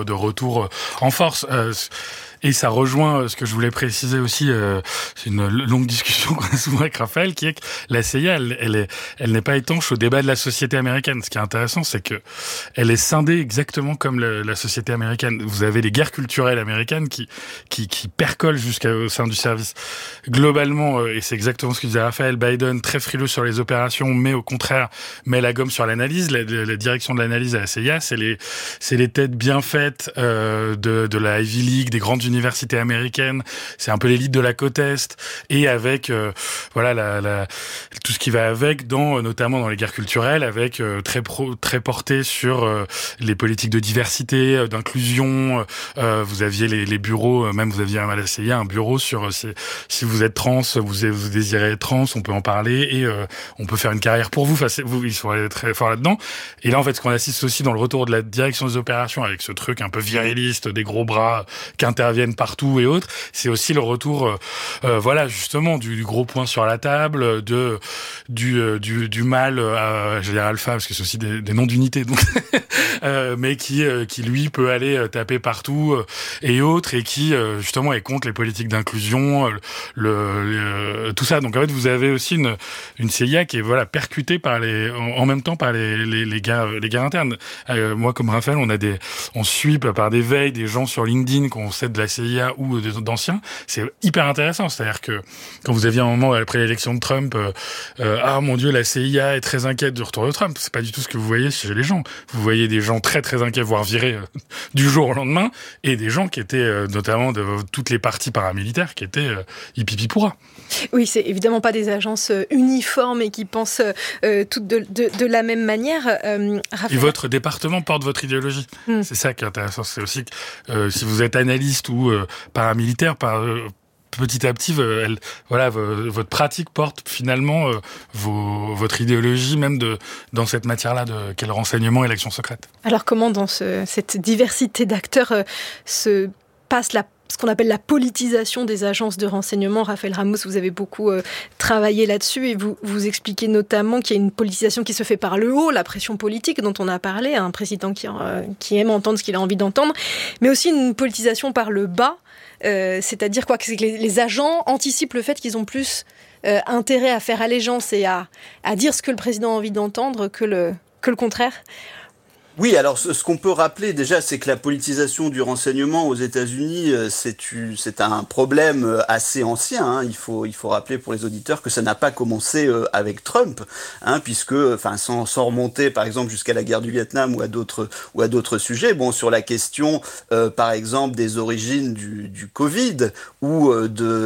de retour en force. Et ça rejoint ce que je voulais préciser aussi, c'est une longue discussion qu'on a souvent avec Raphaël, qui est que la CIA, elle n'est pas étanche au débat de la société américaine. Ce qui est intéressant, c'est que elle est scindée exactement comme la société américaine. Vous avez les guerres culturelles américaines qui percolent jusqu'au sein du service. Globalement, et c'est exactement ce que disait Raphaël, Biden, très frileux sur les opérations, mais au contraire, met la gomme sur l'analyse. La direction de l'analyse à la CIA, c'est les têtes bien faites de la Ivy League, des grandes universités américaines, c'est un peu l'élite de la côte Est, et avec tout ce qui va avec, notamment dans les guerres culturelles, avec très porté sur les politiques de diversité, d'inclusion. Vous aviez les bureaux, même vous aviez à la CIA un bureau sur si vous êtes trans, vous désirez être trans, on peut en parler et on peut faire une carrière pour vous. Enfin, ils sont allés très fort là-dedans. Et là, en fait, ce qu'on assiste aussi dans le retour de la direction des opérations, avec ce truc un peu viriliste, des gros bras qui interviennent partout et autres, c'est aussi le retour, justement, du gros point sur la table, du mal, je vais dire alpha, parce que c'est aussi des noms d'unités, donc, mais qui lui peut aller taper partout et autres, et qui justement est contre les politiques d'inclusion, tout ça. Donc en fait, vous avez aussi une CIA qui est percutée en même temps par les guerres internes. Moi, comme Raphaël, on suit par des veilles des gens sur LinkedIn qu'on sait de la CIA ou d'anciens. C'est hyper intéressant. C'est-à-dire que quand vous aviez un moment après l'élection de Trump, ah mon Dieu, la CIA est très inquiète du retour de Trump. C'est pas du tout ce que vous voyez chez les gens. Vous voyez des gens très très inquiets, voire virés du jour au lendemain, et des gens qui étaient notamment de toutes les parties paramilitaires qui étaient hippie pourra. Oui, c'est évidemment pas des agences uniformes et qui pensent toutes de la même manière. Et votre département porte votre idéologie. C'est ça qui est intéressant. C'est aussi que si vous êtes analyste ou paramilitaire, petit à petit, votre pratique porte finalement votre idéologie, même dans cette matière-là, qu'est le renseignement et l'action secrète. Alors comment, dans cette diversité d'acteurs, se passe ce qu'on appelle la politisation des agences de renseignement? Raphaël Ramos, vous avez beaucoup travaillé là-dessus et vous expliquez notamment qu'il y a une politisation qui se fait par le haut, la pression politique dont on a parlé, un président qui aime entendre ce qu'il a envie d'entendre, mais aussi une politisation par le bas, c'est-à-dire quoi, que les agents anticipent le fait qu'ils ont plus intérêt à faire allégeance et à dire ce que le président a envie d'entendre que le contraire. Oui, alors ce qu'on peut rappeler déjà, c'est que la politisation du renseignement aux États-Unis, c'est un problème assez ancien. Hein. Il faut rappeler pour les auditeurs que ça n'a pas commencé avec Trump, hein, puisque, sans remonter par exemple jusqu'à la guerre du Vietnam ou à d'autres sujets. Bon, sur la question, par exemple, des origines du Covid ou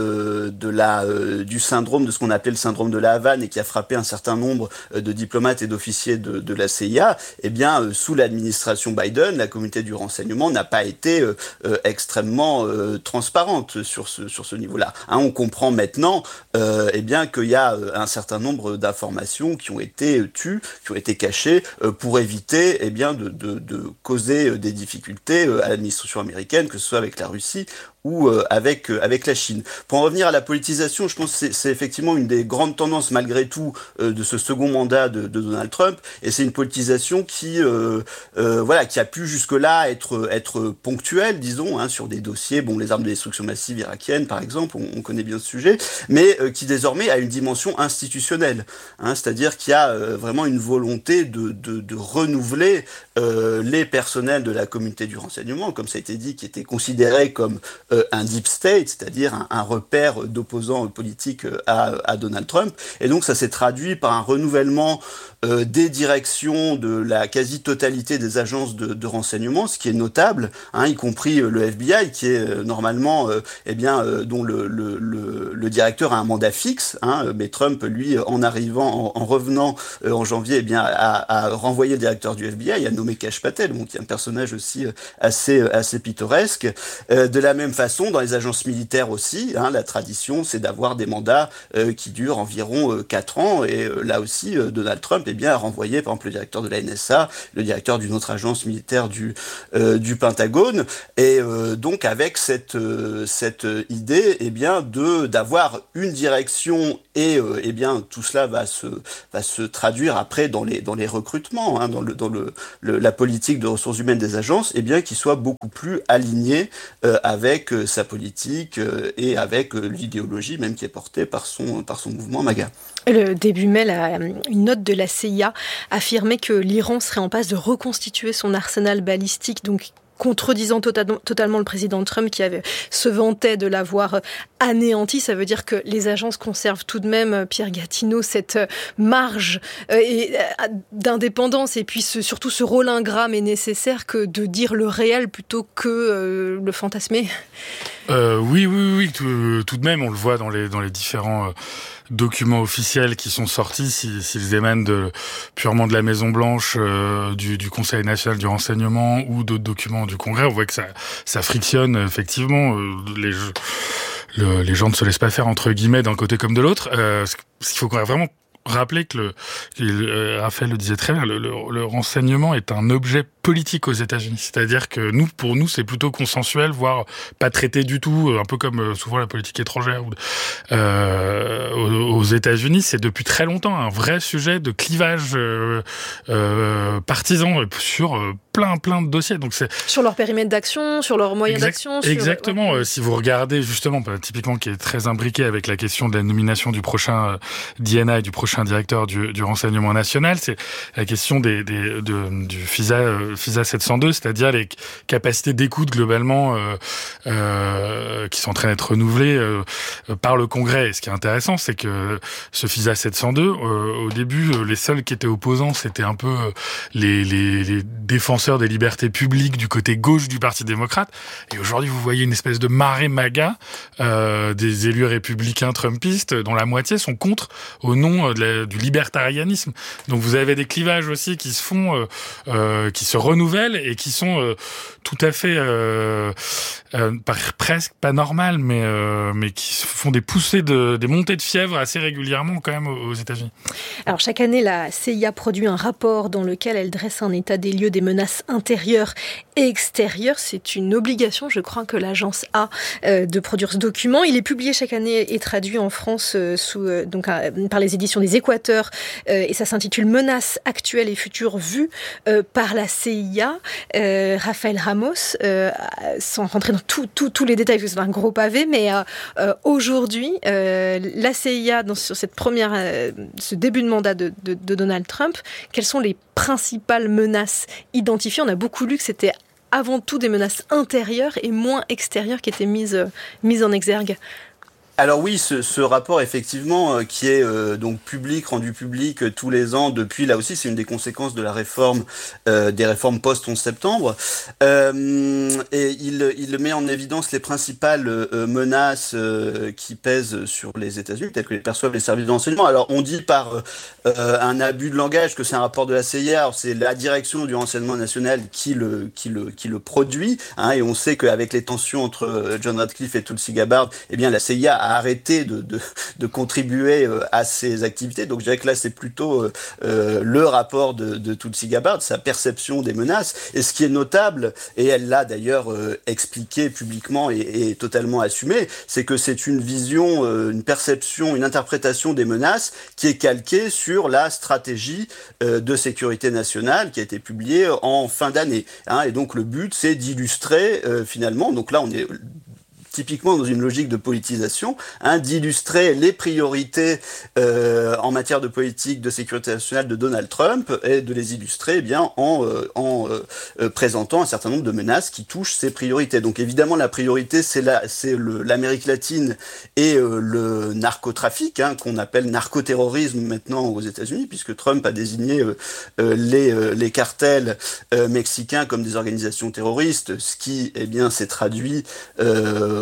du syndrome, de ce qu'on appelait le syndrome de la Havane et qui a frappé un certain nombre de diplomates et d'officiers de la CIA, eh bien, sous l'administration Biden, la communauté du renseignement n'a pas été extrêmement transparente sur ce niveau-là. Hein, on comprend maintenant qu'il y a un certain nombre d'informations qui ont été tues, qui ont été cachées pour éviter de causer des difficultés à l'administration américaine, que ce soit avec la Russie ou avec la Chine. Pour en revenir à la politisation, je pense que c'est effectivement une des grandes tendances malgré tout de ce second mandat de Donald Trump, et c'est une politisation qui a pu jusque-là être ponctuelle, disons, hein, sur des dossiers, les armes de destruction massive irakiennes par exemple, on connaît bien ce sujet, mais qui désormais a une dimension institutionnelle, hein, c'est-à-dire qu'il y a vraiment une volonté de renouveler les personnels de la communauté du renseignement, comme ça a été dit, qui étaient considérés comme un deep state, c'est-à-dire un repère d'opposants politiques à Donald Trump. Et donc ça s'est traduit par un renouvellement des directions de la quasi-totalité des agences de renseignement, ce qui est notable, hein, y compris le FBI, qui est normalement, dont le directeur a un mandat fixe, hein, mais Trump, lui, en revenant en janvier, a renvoyé le directeur du FBI, a nommé Kash Patel, qui est un personnage aussi assez pittoresque. De la même façon, dans les agences militaires aussi, la tradition, c'est d'avoir des mandats qui durent environ 4 ans. Et là aussi, Donald Trump a renvoyé, par exemple, le directeur de la NSA, le directeur d'une autre agence militaire du Pentagone. Et donc, avec cette idée, d'avoir une direction et tout cela va se traduire après dans les recrutements, dans la politique de ressources humaines des agences, qui soit beaucoup plus aligné avec sa politique et avec l'idéologie même qui est portée par son mouvement MAGA. Le début mai, une note de la CIA affirmait que l'Iran serait en passe de reconstituer son arsenal balistique, donc contredisant totalement le président Trump qui se vantait de l'avoir anéanti. Ça veut dire que les agences conservent tout de même, Pierre Gatineau, cette marge d'indépendance et puis surtout ce rôle ingrat mais nécessaire que de dire le réel plutôt que le fantasmer. Oui, tout de même, on le voit dans les différents documents officiels qui sont sortis, s'ils émanent purement de la Maison Blanche, du Conseil national du renseignement ou d'autres documents du Congrès, on voit que ça frictionne effectivement. Les gens ne se laissent pas faire entre guillemets d'un côté comme de l'autre. Ce qu'il faut vraiment rappeler que Raphaël le disait très bien, le renseignement est un objet politique aux États-Unis. C'est-à-dire que pour nous, c'est plutôt consensuel, voire pas traité du tout, un peu comme souvent la politique étrangère. Aux États-Unis, c'est depuis très longtemps un vrai sujet de clivage partisan sur plein de dossiers. Donc sur leur périmètre d'action, sur leurs moyens d'action. Exactement. Si vous regardez justement, typiquement, qui est très imbriqué avec la question de la nomination du prochain DNA et du prochain directeur du renseignement national, c'est la question du FISA 702, c'est-à-dire les capacités d'écoute globalement qui sont en train d'être renouvelées par le Congrès. Et ce qui est intéressant, c'est que ce FISA 702, au début, les seuls qui étaient opposants, c'était un peu les défenseurs des libertés publiques du côté gauche du Parti démocrate. Et aujourd'hui, vous voyez une espèce de marée MAGA des élus républicains trumpistes, dont la moitié sont contre au nom du libertarianisme. Donc vous avez des clivages aussi qui se font, qui se renouvellent et qui sont tout à fait presque pas normales, mais qui font des poussées, des montées de fièvre assez régulièrement quand même aux États-Unis. Alors chaque année, la CIA produit un rapport dans lequel elle dresse un état des lieux des menaces intérieures et extérieures. C'est une obligation, je crois, que l'agence a de produire ce document. Il est publié chaque année et traduit en France par les éditions des Équateurs et ça s'intitule Menaces actuelles et futures vues par la CIA. Raphaël Ramos, sans rentrer dans tous les détails, parce que c'est un gros pavé, mais aujourd'hui, la CIA, sur ce début de mandat de Donald Trump, quelles sont les principales menaces identifiées? On a beaucoup lu que c'était avant tout des menaces intérieures et moins extérieures qui étaient mises en exergue. Alors oui, ce rapport effectivement qui est donc rendu public tous les ans depuis, là aussi c'est une des conséquences de la réforme des réformes post-11 septembre et il met en évidence les principales menaces qui pèsent sur les États-Unis telles que les perçoivent les services de renseignement. Alors on dit par un abus de langage que c'est un rapport de la CIA. Alors, c'est la direction du renseignement national qui le produit, et on sait qu'avec les tensions entre John Ratcliffe et Tulsi Gabbard, la CIA a arrêté de contribuer à ces activités. Donc je dirais que là c'est plutôt le rapport de Tulsi Gabbard, sa perception des menaces. Et ce qui est notable, et elle l'a d'ailleurs expliqué publiquement et totalement assumé, c'est que c'est une vision, une perception, une interprétation des menaces qui est calquée sur la stratégie de sécurité nationale qui a été publiée en fin d'année. Et donc le but c'est d'illustrer finalement, donc là on est typiquement dans une logique de politisation, d'illustrer les priorités en matière de politique de sécurité nationale de Donald Trump et de les illustrer en présentant un certain nombre de menaces qui touchent ces priorités. Donc évidemment la priorité c'est l'Amérique latine et le narcotrafic, qu'on appelle narcoterrorisme maintenant aux États-Unis, puisque Trump a désigné les cartels mexicains comme des organisations terroristes, ce qui s'est traduit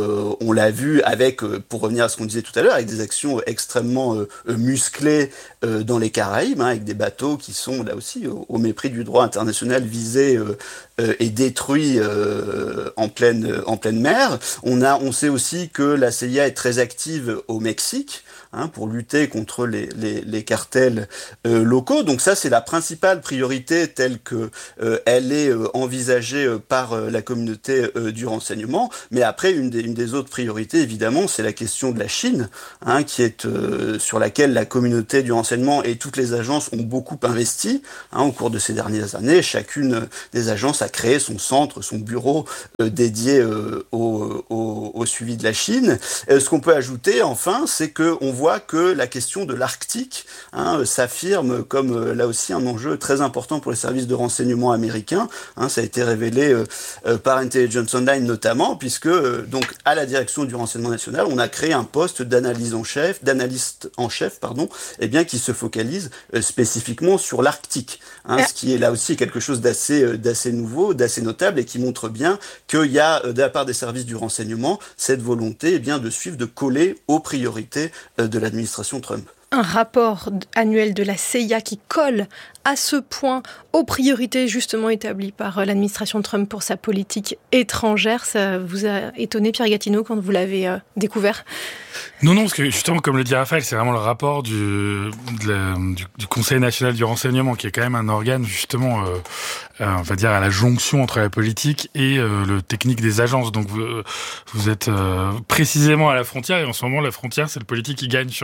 on l'a vu avec, pour revenir à ce qu'on disait tout à l'heure, avec des actions extrêmement musclées dans les Caraïbes, avec des bateaux qui sont là aussi au mépris du droit international visés et détruits en pleine mer. On sait aussi que la CIA est très active au Mexique, pour lutter contre les cartels locaux. Donc ça, c'est la principale priorité telle que elle est envisagée par la communauté du renseignement. Mais après, une des autres priorités, évidemment, c'est la question de la Chine, qui est sur laquelle la communauté du renseignement et toutes les agences ont beaucoup investi au cours de ces dernières années. Chacune des agences a créé son centre, son bureau dédié au suivi de la Chine. Ce qu'on peut ajouter, enfin, c'est qu'on voit que la question de l'Arctique s'affirme comme là aussi un enjeu très important pour les services de renseignement américains. Ça a été révélé par Intelligence Online notamment, puisque donc à la direction du renseignement national, on a créé un poste d'analyste en chef, qui se focalise spécifiquement sur l'Arctique, ce qui est là aussi quelque chose d'assez nouveau, d'assez notable et qui montre bien qu'il y a de la part des services du renseignement cette volonté de suivre, de coller aux priorités de l'administration Trump. Un rapport annuel de la CIA qui colle à ce point aux priorités justement établies par l'administration Trump pour sa politique étrangère. Ça vous a étonné, Pierre Gatineau, quand vous l'avez découvert ? Non, parce que justement, comme le dit Raphaël, c'est vraiment le rapport du Conseil national du renseignement, qui est quand même un organe, justement, on va dire, à la jonction entre la politique et le technique des agences. Donc, vous êtes précisément à la frontière, et en ce moment, la frontière, c'est le politique qui gagne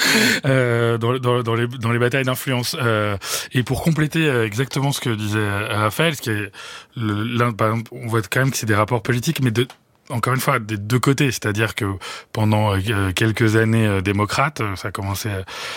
dans les batailles d'influence. Et pour compléter exactement ce que disait Raphaël, par exemple, on voit quand même que c'est des rapports politiques, mais encore une fois, des deux côtés. C'est-à-dire que pendant quelques années démocrates, ça a commencé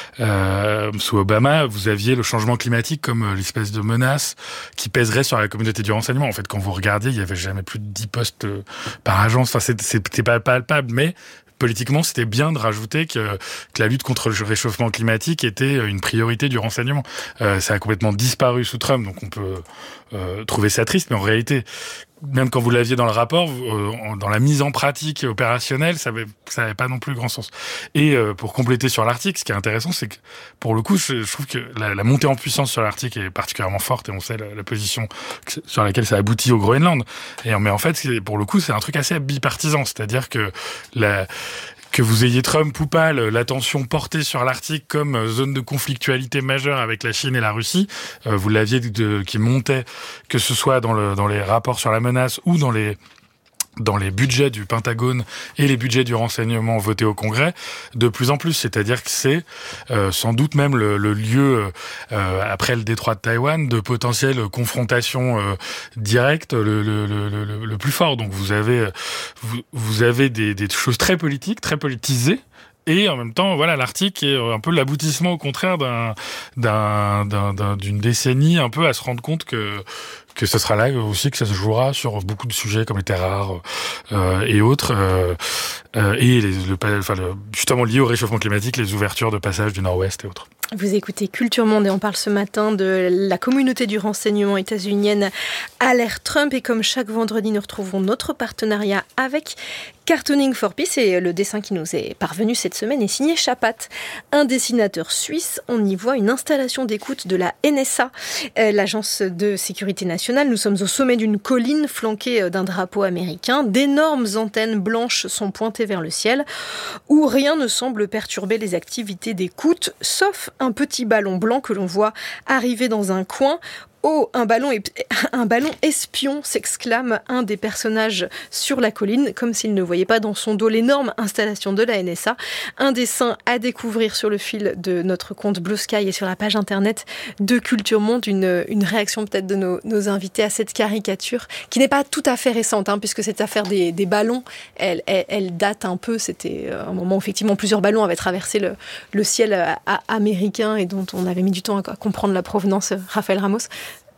sous Obama, vous aviez le changement climatique comme l'espèce de menace qui pèserait sur la communauté du renseignement. En fait, quand vous regardiez, il y avait jamais plus de 10 postes par agence. Enfin, c'était pas palpable, mais politiquement, c'était bien de rajouter que la lutte contre le réchauffement climatique était une priorité du renseignement. Ça a complètement disparu sous Trump, donc on peut trouver ça triste, mais en réalité, même quand vous l'aviez dans le rapport, dans la mise en pratique opérationnelle, ça avait pas non plus grand sens. Et pour compléter sur l'Arctique, ce qui est intéressant, c'est que pour le coup, je trouve que la montée en puissance sur l'Arctique est particulièrement forte, et on sait la position sur laquelle ça aboutit au Groenland. Mais en fait, pour le coup, c'est un truc assez bipartisan, c'est-à-dire que que vous ayez Trump ou pas, l'attention portée sur l'Arctique comme zone de conflictualité majeure avec la Chine et la Russie, vous l'aviez qui montait, que ce soit dans les rapports sur la menace ou dans les budgets du Pentagone et les budgets du renseignement votés au Congrès, de plus en plus. C'est-à-dire que c'est sans doute même le lieu, après le détroit de Taïwan, de potentielle confrontation directe le plus fort. Donc vous avez des choses très politiques, très politisées, et en même temps, voilà, l'Arctique est un peu l'aboutissement, au contraire, d'une décennie un peu à se rendre compte que ce sera là aussi que ça se jouera sur beaucoup de sujets comme les terres rares et autres, et justement lié au réchauffement climatique, les ouvertures de passage du Nord-Ouest et autres. Vous écoutez Culture Monde et on parle ce matin de la communauté du renseignement états-unienne à l'ère Trump. Et comme chaque vendredi, nous retrouvons notre partenariat avec Cartooning for Peace. Et le dessin qui nous est parvenu cette semaine est signé Chapat, un dessinateur suisse. On y voit une installation d'écoute de la NSA, l'agence de sécurité nationale. Nous sommes au sommet d'une colline flanquée d'un drapeau américain. D'énormes antennes blanches sont pointées vers le ciel, où rien ne semble perturber les activités d'écoute, sauf un petit ballon blanc que l'on voit arriver dans un coin. Oh, un ballon espion, s'exclame un des personnages sur la colline, comme s'il ne voyait pas dans son dos l'énorme installation de la NSA. Un dessin à découvrir sur le fil de notre compte Blue Sky et sur la page internet de Culture Monde. Une réaction peut-être de nos invités à cette caricature, qui n'est pas tout à fait récente, puisque cette affaire des ballons, elle date un peu. C'était un moment où effectivement plusieurs ballons avaient traversé le ciel américain et dont on avait mis du temps à comprendre la provenance. Raphaël Ramos.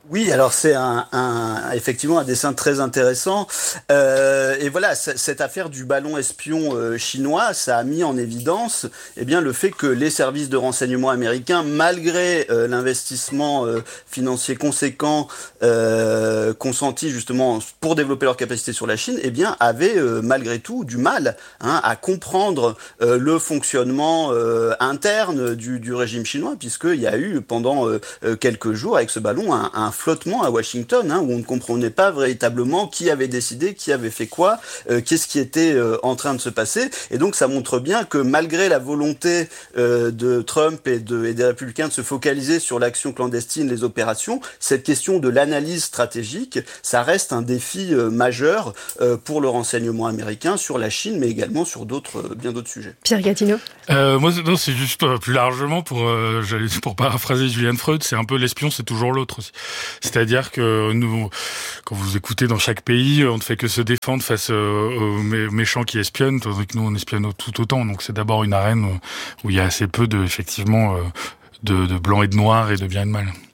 Oui, alors c'est effectivement un dessin très intéressant. Et voilà, cette affaire du ballon espion chinois, ça a mis en évidence le fait que les services de renseignement américains, malgré l'investissement financier conséquent consenti justement pour développer leur capacité sur la Chine, avaient malgré tout du mal à comprendre le fonctionnement interne du régime chinois, puisqu'il y a eu pendant quelques jours avec ce ballon un flottement à Washington, où on ne comprenait pas véritablement qui avait décidé, qui avait fait quoi, qu'est-ce qui était en train de se passer. Et donc ça montre bien que malgré la volonté de Trump et des républicains de se focaliser sur l'action clandestine, les opérations, cette question de l'analyse stratégique, ça reste un défi majeur pour le renseignement américain sur la Chine, mais également sur bien d'autres sujets. Pierre Gatineau. Moi, non, c'est juste plus largement pour paraphraser Julian Freud, c'est un peu l'espion, c'est toujours l'autre aussi. C'est-à-dire que nous, quand vous écoutez dans chaque pays, on ne fait que se défendre face aux méchants qui espionnent, tandis que nous on espionne tout autant. Donc c'est d'abord une arène où il y a assez peu de blanc et de noir et de bien et de mal.